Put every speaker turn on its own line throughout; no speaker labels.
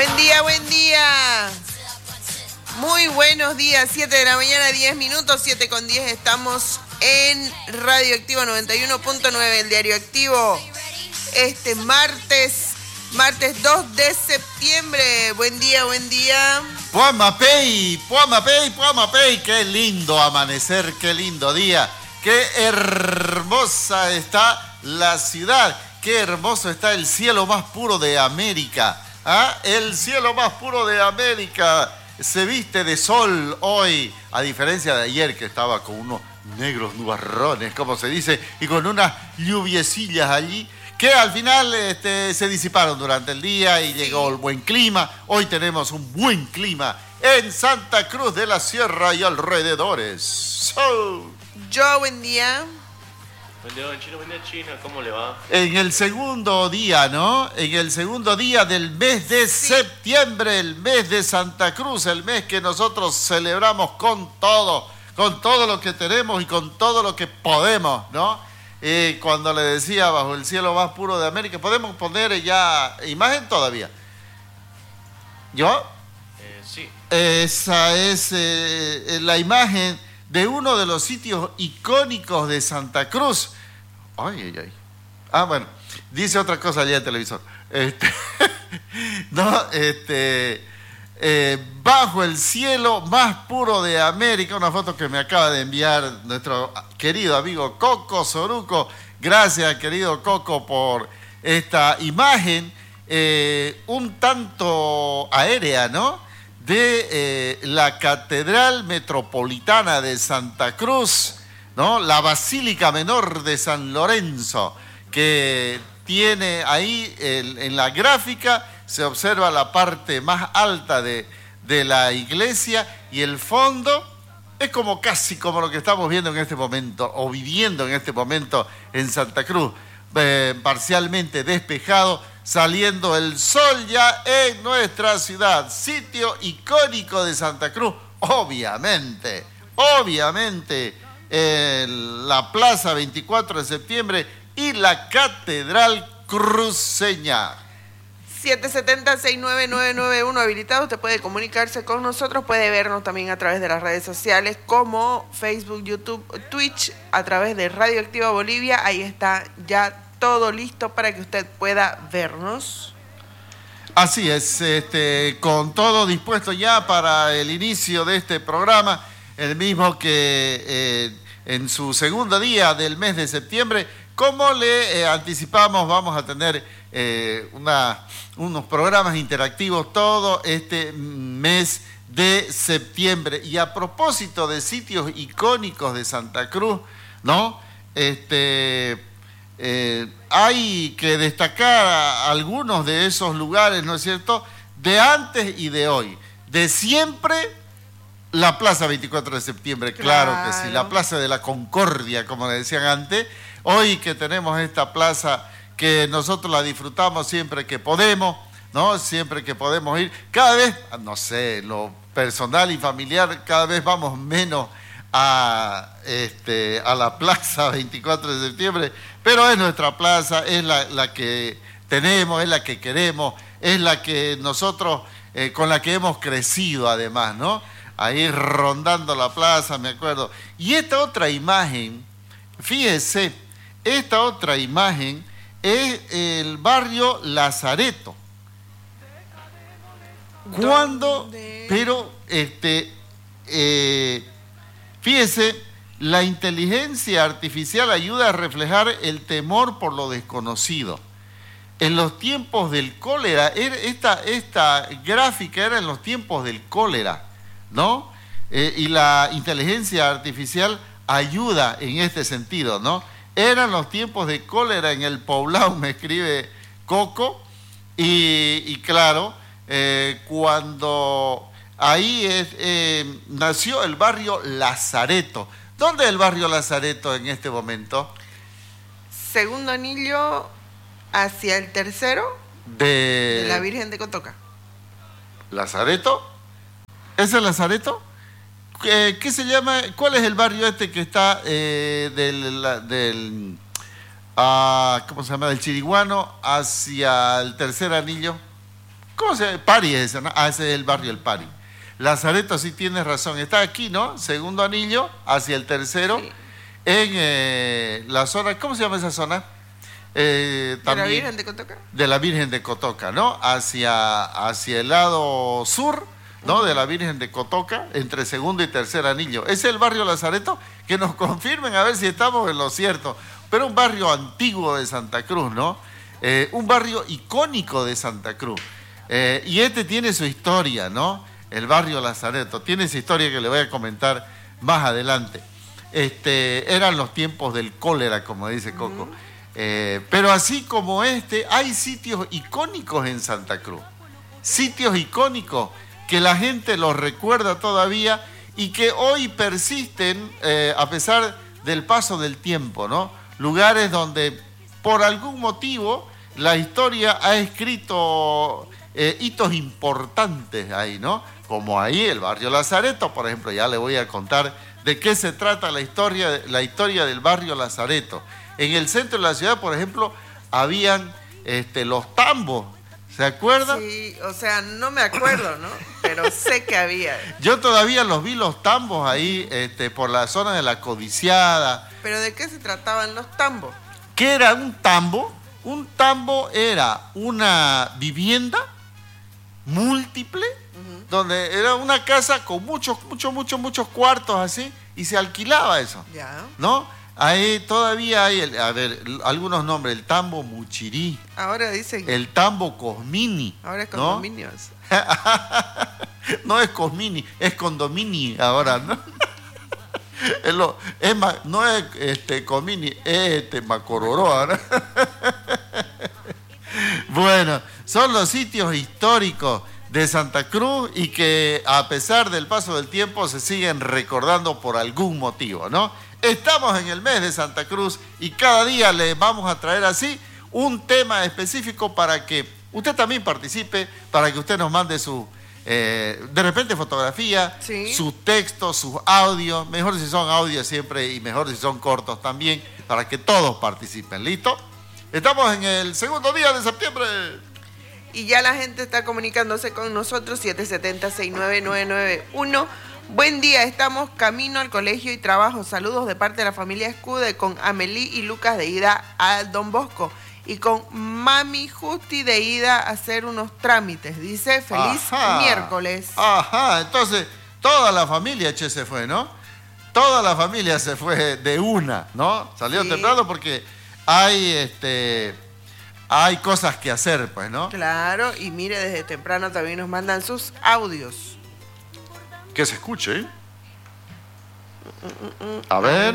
Buen día, buen día. Muy buenos días, 7 de la mañana, 10 minutos, 7:10. Estamos en Radio Activo 91.9, el Diario Activo. Este martes 2 de septiembre. Buen día, buen día.
Puamapey, qué lindo amanecer, qué lindo día. Qué hermosa está la ciudad, qué hermoso está el cielo más puro de América. ¿Ah? El cielo más puro de América se viste de sol hoy, a diferencia de ayer que estaba con unos negros nubarrones, como se dice, y con unas lluviecillas allí, que al final se disiparon durante el día y llegó el buen clima. Hoy tenemos un buen clima en Santa Cruz de la Sierra y alrededores.
Yo, buen día.
Buen día, Chino, ¿cómo le va?
En el segundo día, ¿no? En el segundo día del mes de septiembre, el mes de Santa Cruz, el mes que nosotros celebramos con todo lo que tenemos y con todo lo que podemos, ¿no? Cuando le decía bajo el cielo más puro de América, podemos poner ya imagen todavía. ¿Yo?
Sí.
Esa es la imagen de uno de los sitios icónicos de Santa Cruz. Ay. Ah, bueno, dice otra cosa allá en el televisor. Bajo el cielo más puro de América, una foto que me acaba de enviar nuestro querido amigo Coco Soruco. Gracias, querido Coco, por esta imagen un tanto aérea, ¿no? De la Catedral Metropolitana de Santa Cruz, ¿no? La Basílica Menor de San Lorenzo, que tiene ahí en la gráfica, se observa la parte más alta de la iglesia y el fondo es casi como lo que estamos viendo en este momento o viviendo en este momento en Santa Cruz, parcialmente despejado, saliendo el sol ya en nuestra ciudad, sitio icónico de Santa Cruz, obviamente, la Plaza 24 de septiembre y la Catedral Cruceña.
770-69991 habilitado, usted puede comunicarse con nosotros, puede vernos también a través de las redes sociales como Facebook, YouTube, Twitch, a través de Radio Activa Bolivia. Ahí está ya todo listo para que usted pueda vernos.
Así es, con todo dispuesto ya para el inicio de este programa, el mismo que en su segundo día del mes de septiembre, como le anticipamos, vamos a tener unos programas interactivos todo este mes de septiembre. Y a propósito de sitios icónicos de Santa Cruz, ¿no? Hay que destacar algunos de esos lugares, ¿no es cierto?, de antes y de hoy. De siempre, la Plaza 24 de septiembre, claro que sí, la Plaza de la Concordia, como le decían antes. Hoy que tenemos esta plaza que nosotros la disfrutamos siempre que podemos, ¿no? Siempre que podemos ir. Cada vez, no sé, lo personal y familiar, cada vez vamos menos a la Plaza 24 de septiembre, pero es nuestra plaza, es la que tenemos, es la que queremos, es la que nosotros, con la que hemos crecido además, ¿no? Ahí rondando la plaza, me acuerdo. Y esta otra imagen, fíjese, esta otra imagen es el barrio Lazareto. ¿Cuándo? Pero, fíjese, la inteligencia artificial ayuda a reflejar el temor por lo desconocido. En los tiempos del cólera, esta gráfica era en los tiempos del cólera, ¿no? Y la inteligencia artificial ayuda en este sentido, ¿no? Eran los tiempos de cólera en el poblado, me escribe Coco, y claro, cuando ahí nació el barrio Lazareto. ¿Dónde es el barrio Lazareto en este momento?
Segundo anillo hacia el tercero de la Virgen de Cotoca. ¿Lazareto?
¿Ese es Lazareto? ¿Qué se llama? ¿Cuál es el barrio que está ¿cómo se llama? Del Chiriguano hacia el tercer anillo? ¿cómo se llama? Pari es ese, ¿no? Ah, ese es el barrio El Pari. Lazareto, sí tienes razón, está aquí, ¿no? Segundo anillo, hacia el tercero, sí. En la zona, ¿cómo se llama esa zona?
¿De la Virgen de Cotoca?
De la Virgen de Cotoca, ¿no? Hacia el lado sur, ¿no? De la Virgen de Cotoca, entre segundo y tercer anillo. Ese es el barrio Lazareto, que nos confirmen a ver si estamos en lo cierto. Pero un barrio antiguo de Santa Cruz, ¿no? Un barrio icónico de Santa Cruz. Y este tiene su historia, ¿no? El barrio Lazareto. Tiene esa historia que le voy a comentar más adelante. Eran los tiempos del cólera, como dice Coco. Pero así como hay sitios icónicos en Santa Cruz. Sitios icónicos que la gente los recuerda todavía y que hoy persisten a pesar del paso del tiempo, ¿no? Lugares donde por algún motivo la historia ha escrito hitos importantes ahí, ¿no? Como ahí el barrio Lazareto, por ejemplo, ya le voy a contar de qué se trata la historia del barrio Lazareto. En el centro de la ciudad, por ejemplo, habían los tambos, ¿se acuerdan?
Sí, o sea, no me acuerdo, ¿no? Pero sé que había.
Yo todavía los vi los tambos ahí por la zona de La Codiciada.
¿Pero de qué se trataban los tambos?
¿Qué era un tambo? Un tambo era una vivienda múltiple, donde era una casa con muchos cuartos así, y se alquilaba eso,
ya,
¿no? Ahí todavía hay, algunos nombres, el tambo Muchirí.
Ahora dicen...
El tambo Cosmini.
Ahora es
¿no?
condominios.
No es Cosmini, es condomini ahora, ¿no? No es Comini, es Macororó, ¿no? Bueno, son los sitios históricos de Santa Cruz y que a pesar del paso del tiempo se siguen recordando por algún motivo, ¿no? Estamos en el mes de Santa Cruz y cada día le vamos a traer así un tema específico para que usted también participe, para que usted nos mande su... de repente fotografía,
sí,
sus textos, sus audios, mejor si son audios siempre y mejor si son cortos también, para que todos participen. ¿Listo? Estamos en el segundo día de septiembre.
Y ya la gente está comunicándose con nosotros, 770-69991. Buen día, estamos camino al colegio y trabajo. Saludos de parte de la familia Escude con Amelie y Lucas de ida a Don Bosco. Y con Mami Justi de ida a hacer unos trámites. Dice, feliz miércoles.
Ajá, entonces toda la familia se fue, ¿no? Toda la familia se fue de una, ¿no? Salió temprano porque hay cosas que hacer, pues, ¿no?
Claro, y mire, desde temprano también nos mandan sus audios.
Que se escuche, ¿eh? A ver.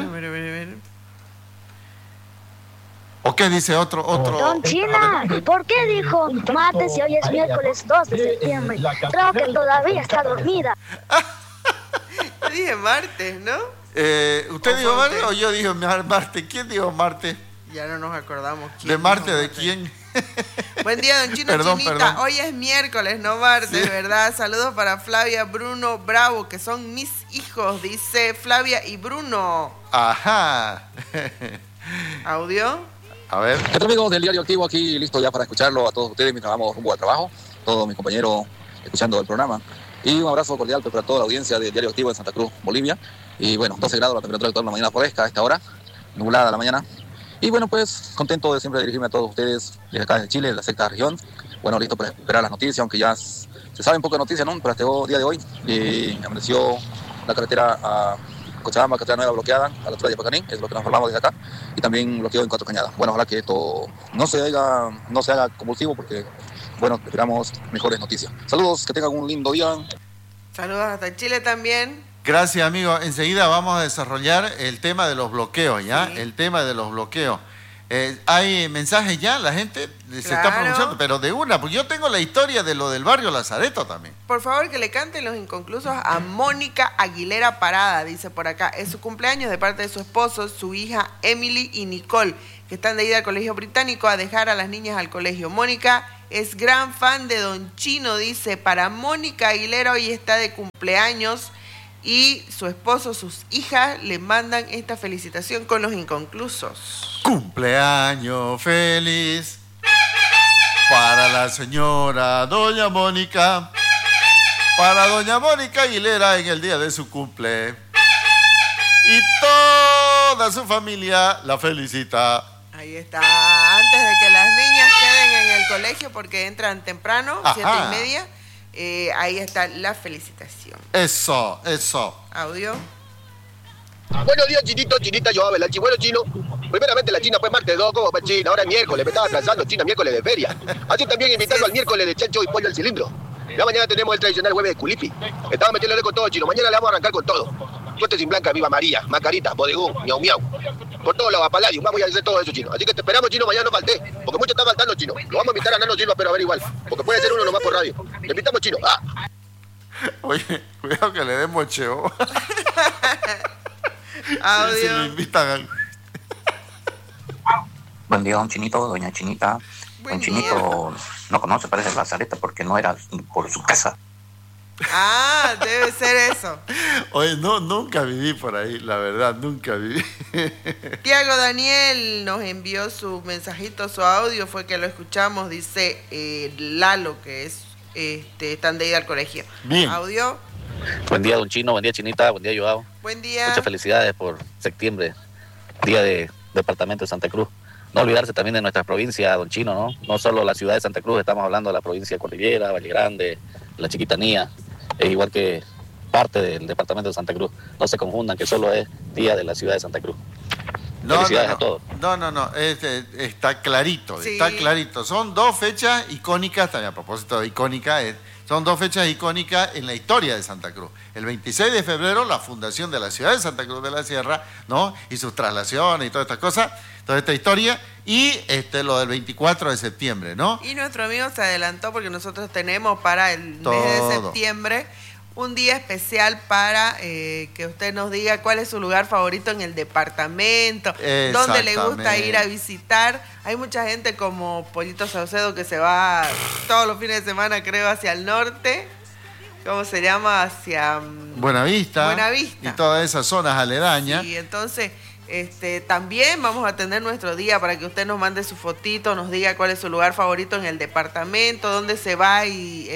¿O qué dice otro?
Don China, ¿por qué dijo martes y hoy es miércoles 2 de septiembre? Creo que todavía está dormida.
Yo dije martes, ¿no?
¿Usted dijo martes o yo dije martes? ¿Quién dijo martes?
Ya no nos acordamos.
¿De Marte de quién?
Buen día, don Chino. Chinita. Perdón. Hoy es miércoles, no martes, sí, ¿verdad? Saludos para Flavia, Bruno, Bravo, que son mis hijos, dice Flavia y Bruno.
Ajá.
¿Audio?
A ver.
¿Qué tal, amigos del Diario Activo? Aquí listo ya para escucharlo a todos ustedes mientras vamos rumbo al trabajo. Todos mis compañeros escuchando el programa. Y un abrazo cordial para toda la audiencia del Diario Activo en Santa Cruz, Bolivia. Y bueno, 12 grados la temperatura actual, la mañana fresca a esta hora, nublada la mañana. Y bueno, pues contento de siempre dirigirme a todos ustedes desde acá de Chile, de la sexta región. Bueno, listo para esperar las noticias, aunque ya se sabe un poco de noticias, ¿no? Para este día de hoy amaneció la carretera a Cochabamba, carretera nueva bloqueada a la altura de Yapacaní, es lo que nos informamos desde acá. Y también bloqueo en Cuatro Cañadas. Bueno, ojalá que esto no se haga convulsivo porque, bueno, esperamos mejores noticias. Saludos, que tengan un lindo día.
Saludos hasta Chile también.
Gracias, amigo. Enseguida vamos a desarrollar el tema de los bloqueos, ¿ya?
Sí.
El tema de los bloqueos. Hay mensajes ya, la gente se está pronunciando, pero de una, porque yo tengo la historia de lo del barrio Lazareto también.
Por favor, que le canten los inconclusos a Mónica Aguilera Parada, dice por acá. Es su cumpleaños de parte de su esposo, su hija Emily y Nicole, que están de ida al colegio británico a dejar a las niñas al colegio. Mónica es gran fan de Don Chino, dice. Para Mónica Aguilera hoy está de cumpleaños. Y su esposo, sus hijas, le mandan esta felicitación con los inconclusos.
¡Cumpleaños feliz! Para la señora Doña Mónica. Para Doña Mónica Aguilera en el día de su cumple. Y toda su familia la felicita.
Ahí está. Antes de que las niñas queden en el colegio porque entran temprano, 7:30, ahí está la felicitación.
Eso.
Audio.
Buenos días, Chinito, Chinita, yo Abel, bueno, Chino. Primeramente la China fue martes 2, ¿cómo fue China? Ahora es miércoles, me estaba atrasando, China, miércoles de feria. Así también invitando al miércoles de chancho y pollo al cilindro. Ya mañana tenemos el tradicional jueves de culipi. Estaba metiéndole con todo, Chino, mañana le vamos a arrancar con todo. Suerte sin blanca, viva María, Macarita, Bodegún, miau miau. Por todos lados, a Palladium, vamos a hacer todo eso, Chino. Así que te esperamos, Chino, mañana no falté, porque mucho está faltando, Chino. Lo vamos a invitar a Nano Silva, pero a ver igual, porque puede ser uno nomás por radio. Le invitamos, Chino.
Oye, cuidado que le dé mocheo.
Audio.
Si lo invitan
Buen día, don Chinito, doña Chinita.
Buen
Don Chinito no conoce, parece, el Lazareto porque no era por su casa.
Ah, debe ser eso.
Oye, no, nunca viví por ahí, la verdad, nunca viví.
Tiago Daniel nos envió su mensajito, su audio, fue que lo escuchamos, dice Lalo, que es están de ida al colegio.
Bien.
Audio.
Buen día, don Chino, buen día, Chinita, buen día, Joao.
Buen día.
Muchas felicidades por septiembre, día de Departamento de Santa Cruz. No olvidarse también de nuestra provincia, don Chino, ¿no? No solo la ciudad de Santa Cruz, estamos hablando de la provincia de Cordillera, Valle Grande, la Chiquitanía, es igual que parte del Departamento de Santa Cruz. No se confundan que solo es día de la ciudad de Santa Cruz. Felicidades a todos.
No, está clarito,
Sí.
está clarito. Son dos fechas icónicas, también a propósito de icónica, son dos fechas icónicas en la historia de Santa Cruz. El 26 de febrero, la fundación de la ciudad de Santa Cruz de la Sierra, ¿no? Y sus traslaciones y todas estas cosas, toda esta historia, y lo del 24 de septiembre, ¿no?
Y nuestro amigo se adelantó porque nosotros tenemos para el mes de
Todo.
septiembre un día especial para que usted nos diga cuál es su lugar favorito en el departamento, dónde le gusta ir a visitar. Hay mucha gente como Pollito Saucedo que se va todos los fines de semana, creo, hacia el norte. ¿Cómo se llama? Hacia
Buenavista.
Buenavista.
Y todas esas zonas aledañas.
Y entonces también vamos a tener nuestro día para que usted nos mande su fotito, nos diga cuál es su lugar favorito en el departamento, dónde se va y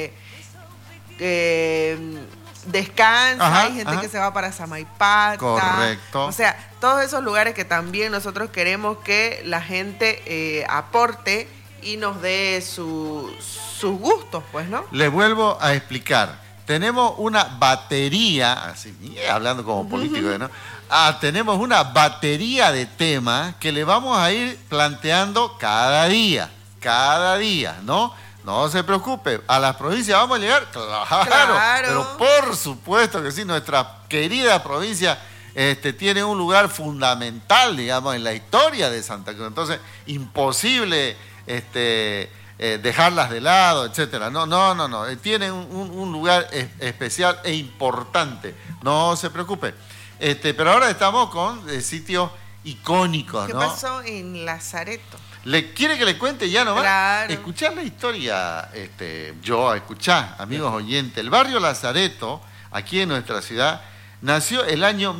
descansa.
Ajá,
hay gente
ajá.
que se va para Samaipata.
Correcto.
O sea, todos esos lugares que también nosotros queremos que la gente aporte y nos dé sus gustos, pues, ¿no?
Le vuelvo a explicar. Tenemos una batería, así, hablando como político, ¿no? Tenemos una batería de temas que le vamos a ir planteando cada día, ¿no? No se preocupe, a las provincias vamos a llegar, claro. Pero por supuesto que sí, nuestra querida provincia tiene un lugar fundamental, digamos, en la historia de Santa Cruz. Entonces, imposible dejarlas de lado, etcétera. No. Tienen un lugar especial e importante. No se preocupe. Pero ahora estamos con sitios icónicos,
¿Qué
¿no?
pasó en Lazareto?
¿Quiere que le cuente ya nomás?
Claro.
Escuchar la historia, escuchar, amigos oyentes. El barrio Lazareto, aquí en nuestra ciudad, nació el año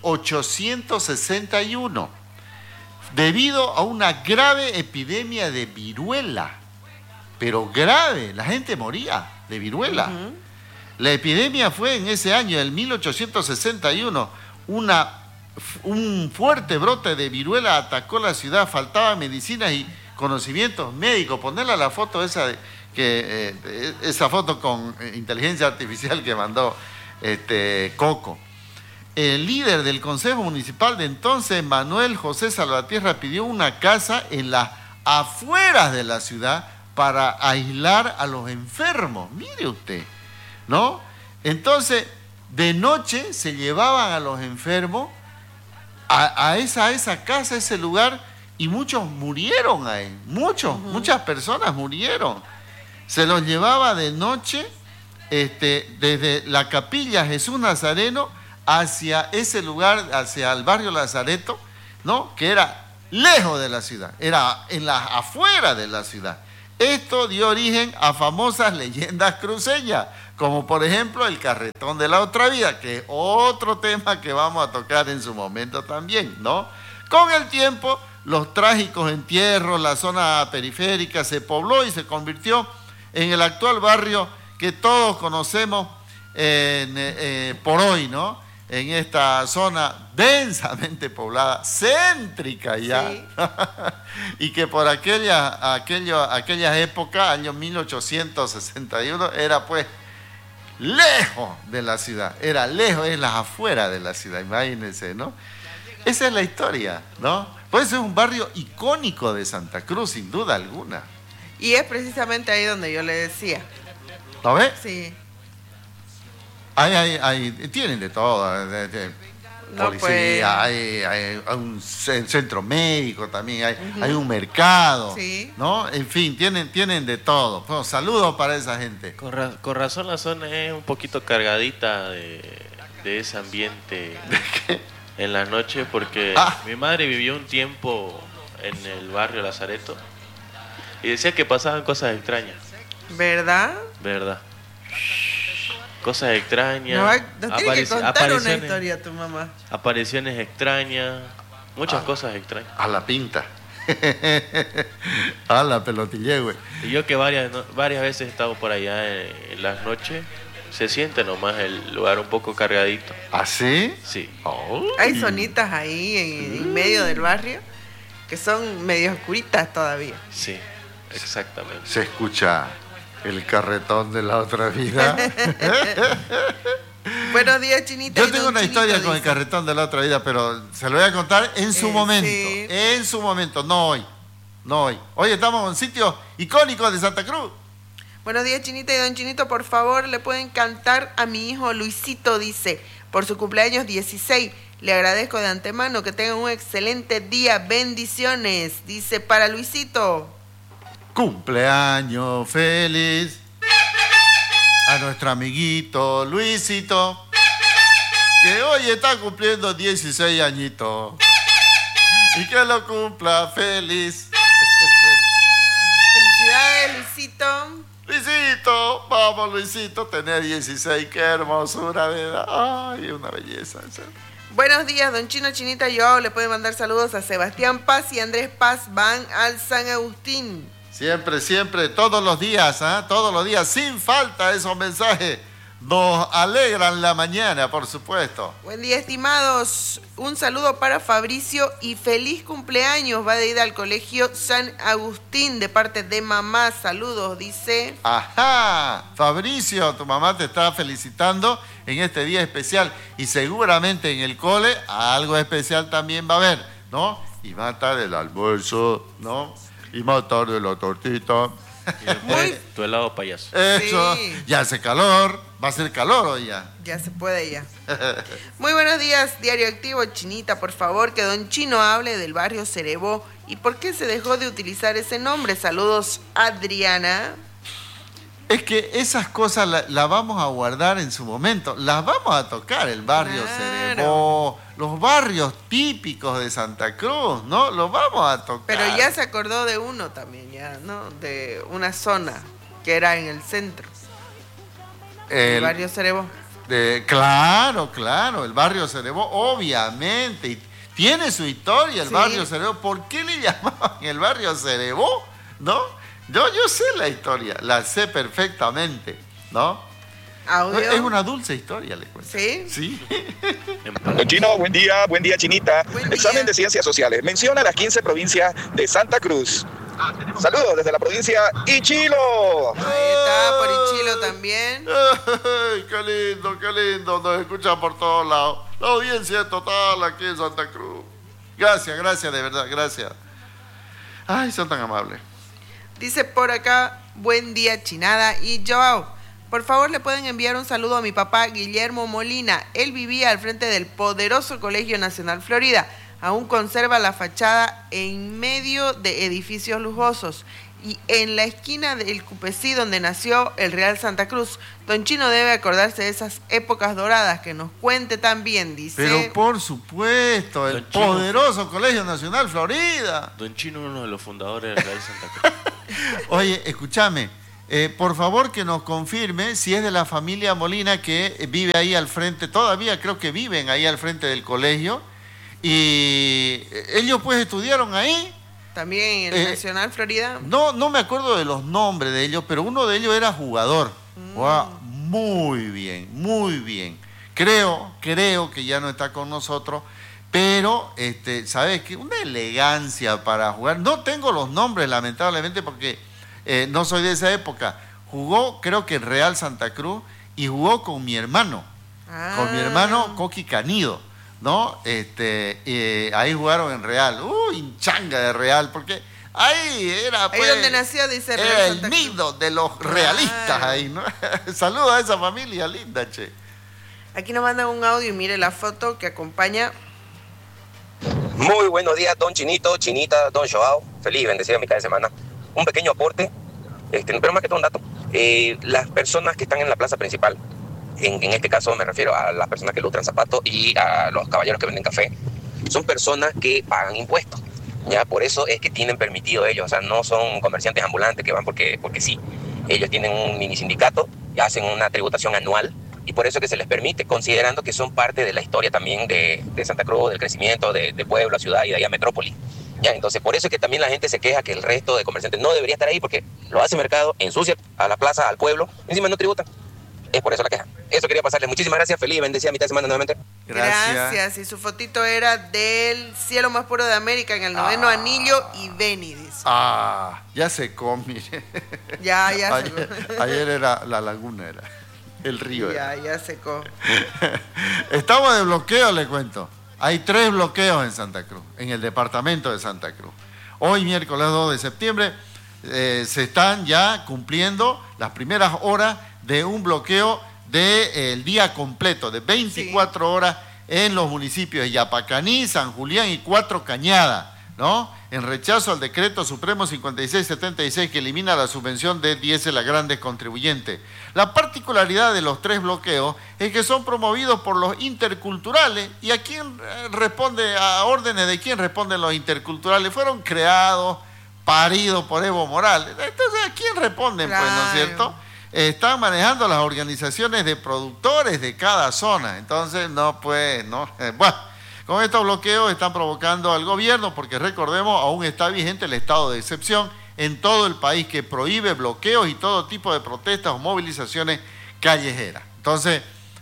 1861, debido a una grave epidemia de viruela. Pero grave, la gente moría de viruela.
Uh-huh.
La epidemia fue en ese año, el 1861, un fuerte brote de viruela atacó la ciudad, faltaban medicinas y conocimientos médicos. Ponerle la foto esa foto con inteligencia artificial que mandó Coco. El líder del Consejo Municipal de entonces, Manuel José Salvatierra, pidió una casa en las afueras de la ciudad para aislar a los enfermos. Mire usted, ¿no? Entonces, de noche se llevaban a los enfermos a esa casa, a ese lugar, y muchos murieron ahí. Muchas personas murieron. Se los llevaba de noche desde la capilla Jesús Nazareno hacia ese lugar, hacia el barrio Lazareto, ¿no? Que era lejos de la ciudad, era en las afueras de la ciudad. Esto dio origen a famosas leyendas cruceñas, como por ejemplo el carretón de la otra vida, que es otro tema que vamos a tocar en su momento también, ¿no? Con el tiempo, los trágicos entierros, la zona periférica se pobló y se convirtió en el actual barrio que todos conocemos por hoy, ¿no? En esta zona densamente poblada, céntrica ya,
Sí.
y que por aquellas épocas, año 1861, era pues lejos de la ciudad, era lejos, en las afueras de la ciudad, imagínense, ¿no? Esa es la historia, ¿no? Pues es un barrio icónico de Santa Cruz, sin duda alguna.
Y es precisamente ahí donde yo le decía.
¿Lo ves?
Sí.
Tienen de todo,
No,
policía,
pues.
hay un centro médico también, hay un mercado,
Sí.
¿no? En fin, tienen de todo. Bueno, saludos para esa gente.
Con razón la zona es un poquito cargadita de ese ambiente en la noche, porque mi madre vivió un tiempo en el barrio Lazareto y decía que pasaban cosas extrañas.
¿Verdad?
¿Verdad? Cosas extrañas.
Nos tiene que contar una historia tu mamá.
Apariciones extrañas. Muchas cosas extrañas.
A la pinta. A la pelotilla, güey.
Y yo que varias veces he estado por allá en las noches, se siente nomás el lugar un poco cargadito.
¿Ah, sí?
Sí.
Hay zonitas ahí en medio del barrio que son medio oscuritas todavía.
Sí, exactamente.
Se escucha el carretón de la otra vida.
Buenos días, Chinita.
Yo
y
tengo
don
una
Chinito
historia con el
dice.
carretón de la otra vida, pero se lo voy a contar en su momento.
Sí.
En su momento, no hoy. No hoy. Hoy estamos en un sitio icónico de Santa Cruz.
Buenos días, Chinita y don Chinito. Por favor, le pueden cantar a mi hijo Luisito, dice, por su cumpleaños 16. Le agradezco de antemano, que tengan un excelente día. Bendiciones, dice para Luisito.
Cumpleaños feliz a nuestro amiguito Luisito, que hoy está cumpliendo 16 añitos. Y que lo cumpla feliz.
Felicidades, Luisito.
Luisito, vamos Luisito, tener 16, qué hermosura de edad. Ay, una belleza.
Buenos días, don Chino, Chinita, yo le pueden mandar saludos a Sebastián Paz y Andrés Paz, van al San Agustín.
Siempre, siempre, todos los días, todos los días, sin falta esos mensajes. Nos alegran la mañana, por supuesto.
Buen día, estimados. Un saludo para Fabricio y feliz cumpleaños. Va de ida al colegio San Agustín de parte de mamá. Saludos, dice.
Ajá, Fabricio, tu mamá te está felicitando en este día especial y seguramente en el cole algo especial también va a haber, ¿no? Y va a estar el almuerzo, ¿no? Y más tarde la tortita.
Y después tu helado payaso.
Eso,
Sí.
ya hace calor, va a ser calor hoy ya.
Ya se puede ya. Muy buenos días, Diario Activo. Chinita, por favor, que don Chino hable del barrio Cerebó y por qué se dejó de utilizar ese nombre. Saludos, Adriana.
Es que esas cosas las vamos a guardar en su momento, las vamos a tocar, el barrio
Claro.
Cerebó, los barrios típicos de Santa Cruz, ¿no? Los vamos a tocar.
Pero ya se acordó de uno también, ya, ¿no? De una zona que era en el centro. El barrio Cerebó.
Claro, el barrio Cerebó, obviamente. Y tiene su historia el
Sí.
barrio Cerebó. ¿Por qué le llamaban el barrio Cerebó? ¿No? Yo sé la historia, la sé perfectamente, ¿no?
Audio.
Es una dulce historia, le cuento.
¿Sí?
Sí.
Don Chino, buen día, Chinita.
Buen día.
Examen de Ciencias Sociales. Menciona las 15 provincias de Santa Cruz. Saludos desde la provincia Ichilo.
Ahí está, por Ichilo también.
Ay, qué lindo, nos escuchan por todos lados. La audiencia es total aquí en Santa Cruz. Gracias, de verdad, gracias. Ay, son tan amables.
Dice por acá, buen día, Chinada y Joao. Por favor, le pueden enviar un saludo a mi papá Guillermo Molina. Él vivía al frente del poderoso Colegio Nacional Florida. Aún conserva la fachada en medio de edificios lujosos. Y en la esquina del Cupecí, donde nació el Real Santa Cruz. Don Chino debe acordarse de esas épocas doradas, que nos cuente también, dice.
Pero por supuesto, el
Don Chino.
poderoso Colegio Nacional Florida.
Don Chino, uno de los fundadores del Real Santa Cruz.
Oye, escúchame, por favor que nos confirme si es de la familia Molina que vive ahí al frente, todavía creo que viven ahí al frente del colegio, Y ellos pues estudiaron ahí.
También en el Nacional Florida.
No me acuerdo de los nombres de ellos, pero uno de ellos era jugador. Wow, muy bien, muy bien. Creo que ya no está con nosotros, pero ¿sabes qué? Una elegancia para jugar. No tengo los nombres, lamentablemente, porque no soy de esa época. Jugó, creo que en Real Santa Cruz, y jugó con mi hermano. Con mi hermano Coqui Canido, ¿no? Ahí jugaron en Real. Hinchanga de Real, porque ahí era pues,
ahí donde nació, dice Real
era
Santa
el
Cruz.
nido de los realistas ahí, ¿no? Saludos a esa familia linda, che.
Aquí nos mandan un audio y mire la foto que acompaña.
Muy buenos días, don Chinito, Chinita, don Joao. Feliz y bendecida mitad de semana. Un pequeño aporte, pero más que todo un dato. Las personas que están en la plaza principal, en este caso me refiero a las personas que lustran zapatos y a los caballeros que venden café, son personas que pagan impuestos. Ya, por eso es que tienen permitido ellos, o sea, no son comerciantes ambulantes que van porque sí. Ellos tienen un mini sindicato y hacen una tributación anual, y por eso es que se les permite, considerando que son parte de la historia también de Santa Cruz, del crecimiento de pueblo, a ciudad y de ahí a metrópoli. Ya, entonces por eso es que también la gente se queja que el resto de comerciantes no debería estar ahí, porque lo hace mercado, ensucia a la plaza, al pueblo, encima no tributan. Es por eso la queja. Eso quería pasarles. Muchísimas gracias. Feliz y bendecida mitad de semana nuevamente.
Gracias. Y su fotito era del cielo más puro de América, en el 9º anillo y Beni, dice.
Ya secó, mire.
Ya
ayer era la laguna, era el río.
Ya secó.
Estamos de bloqueo, le cuento. Hay 3 bloqueos en Santa Cruz, en el departamento de Santa Cruz. Hoy, miércoles 2 de septiembre, se están ya cumpliendo las primeras horas de un bloqueo del día completo, de 24 horas en los municipios de Yapacaní, San Julián y Cuatro Cañadas, ¿no? En rechazo al decreto supremo 5676 que elimina la subvención de diésel a grandes contribuyentes. La particularidad de los 3 bloqueos es que son promovidos por los interculturales. ¿Y a quién responde, a órdenes de quién responden los interculturales? Fueron creados, paridos por Evo Morales. Entonces, ¿a quién responden, pues, no es cierto? Están manejando las organizaciones de productores de cada zona. Entonces, bueno, con estos bloqueos están provocando al gobierno, porque recordemos, aún está vigente el estado de excepción en todo el país que prohíbe bloqueos y todo tipo de protestas o movilizaciones callejeras. Entonces,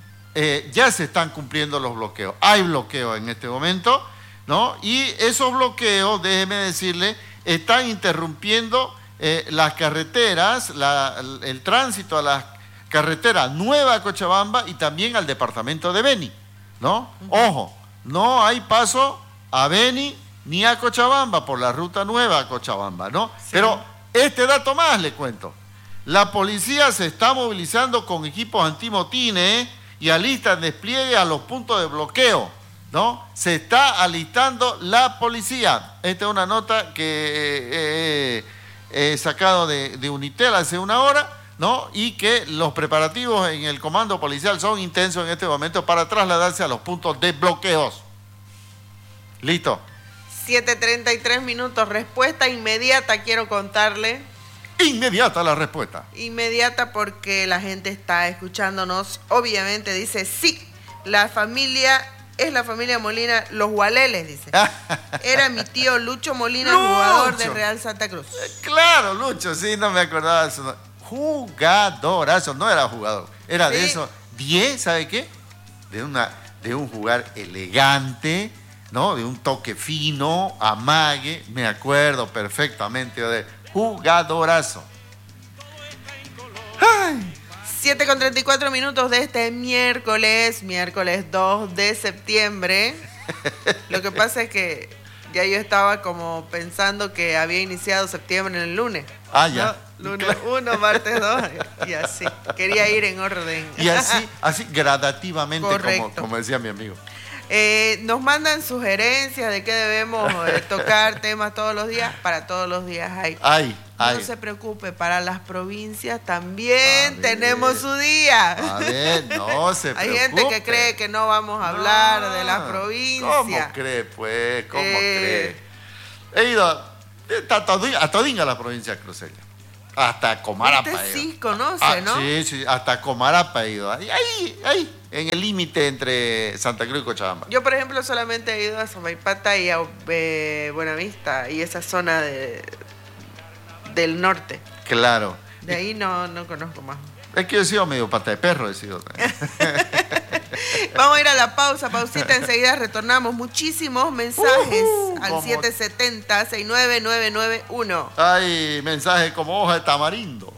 ya se están cumpliendo los bloqueos. Hay bloqueos en este momento, ¿no? Y esos bloqueos, déjeme decirle, están interrumpiendo las carreteras, el tránsito a las carreteras Nueva a Cochabamba y también al departamento de Beni, ¿no? Ojo, no hay paso a Beni ni a Cochabamba por la ruta Nueva a Cochabamba, ¿no? Sí. Pero este dato más le cuento. La policía se está movilizando con equipos antimotines y alistan despliegue a los puntos de bloqueo, ¿no? Se está alistando la policía. Esta es una nota que he sacado de Unitel hace una hora, ¿no? Y que los preparativos en el comando policial son intensos en este momento para trasladarse a los puntos de bloqueos. ¿Listo?
7:33 minutos. Respuesta inmediata, quiero contarle.
Inmediata la respuesta.
Inmediata, porque la gente está escuchándonos. Obviamente dice, sí, la familia es la familia Molina, los Gualeles, dice. Era mi tío Lucho Molina, Lucho, jugador de Real Santa Cruz.
Claro, Lucho, sí, no me acordaba de eso. Jugadorazo, no era jugador, era de eso. 10, ¿sabe qué? De un jugar elegante, ¿no? De un toque fino, amague, me acuerdo perfectamente de jugadorazo. Ay.
7:34 minutos de este miércoles 2 de septiembre. Lo que pasa es que ya yo estaba como pensando que había iniciado septiembre en el lunes.
Ya.
¿No? Lunes 1, martes 2, y así. Quería ir en orden.
Y así gradativamente, como decía mi amigo.
Nos mandan sugerencias de qué debemos tocar temas todos los días. Para todos los días hay. No se preocupe, para las provincias también tenemos su día.
A ver, no se preocupe.
Hay gente que cree que no vamos a hablar de las provincias.
¿Cómo cree, pues? ¿Cómo cree? He ido a todinga la provincia cruceña. Hasta Comarapa.
Usted sí conoce, ¿no?
Sí, hasta Comarapa he ido. Ahí, en el límite entre Santa Cruz y Cochabamba.
Yo, por ejemplo, solamente he ido a Samaipata y a Buenavista y esa zona del norte.
Claro.
De ahí no conozco más.
Es que yo he sido medio pata de perro, he sido también.
Vamos a ir a la pausita, enseguida retornamos. Muchísimos mensajes al 770-69991.
Hay mensajes como hoja de tamarindo.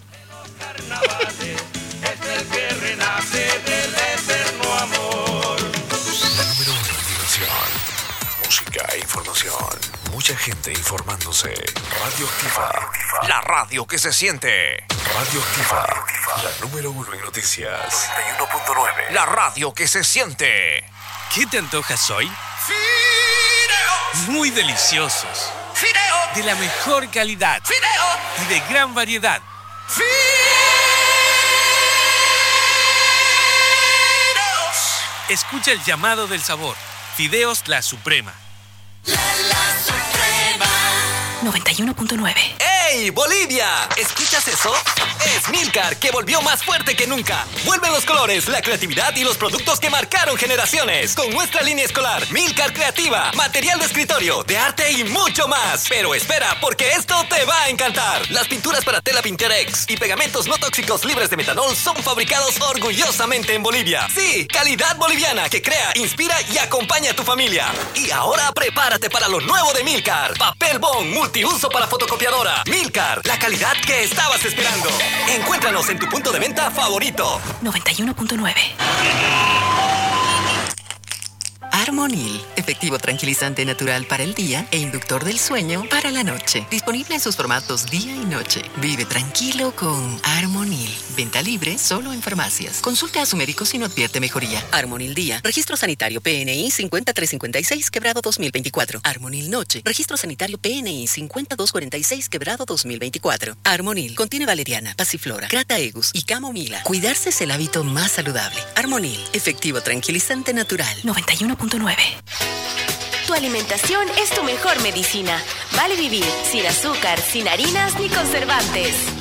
Es el que renace del eterno amor.
La número 1 en diversión, música e información. Mucha gente informándose. Radioactiva. La radio que se siente. Radioactiva. La número 1 en noticias. 91.9. La radio que se siente.
¿Qué te antojas hoy?
¡Fideos!
Muy deliciosos.
¡Fideos!
De la mejor calidad.
¡Fideos!
Y de gran variedad.
¡Fideos!
Escucha el llamado del sabor. Fideos La Suprema.
La Suprema.
91.9.
¡Ey, Bolivia! ¿Escuchas eso? Es Milcar, que volvió más fuerte que nunca. Vuelven los colores, la creatividad y los productos que marcaron generaciones. Con nuestra línea escolar, Milcar Creativa, material de escritorio, de arte y mucho más. Pero espera, porque esto te va a encantar. Las pinturas para tela Pinterex y pegamentos no tóxicos libres de metanol son fabricados orgullosamente en Bolivia. Sí, calidad boliviana que crea, inspira y acompaña a tu familia. Y ahora prepárate para lo nuevo de Milcar. Papel bond multiuso para fotocopiadora. Milcar, la calidad que estabas esperando. Encuéntranos en tu punto de venta favorito.
91.9. Armonil, efectivo tranquilizante natural para el día e inductor del sueño para la noche. Disponible en sus formatos día y noche. Vive tranquilo con Armonil. Venta libre solo en farmacias. Consulte a su médico si no advierte mejoría. Armonil Día. Registro sanitario PNI 5356 quebrado 2024. Armonil Noche. Registro sanitario PNI 5246 quebrado 2024. Armonil contiene valeriana, pasiflora, crataegus y camomila. Cuidarse es el hábito más saludable. Armonil, efectivo tranquilizante natural. 91.9.
Tu alimentación es tu mejor medicina. Vale vivir sin azúcar, sin harinas ni conservantes.